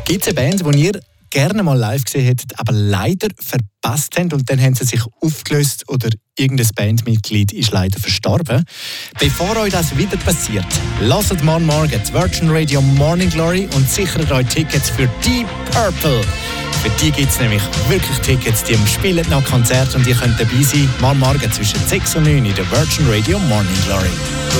Gibt es eine Band, die ihr gerne mal live gesehen hättet, aber leider verpasst habt und dann haben sie sich aufgelöst oder irgendein Bandmitglied ist leider verstorben? Bevor euch das wieder passiert, lasst morgen Virgin Radio Morning Glory und sichert euch Tickets für Deep Purple. Für die gibt es nämlich wirklich Tickets, die spielen noch Konzerte und ihr könnt dabei sein, morgen zwischen 6 und 9 in der Virgin Radio Morning Glory.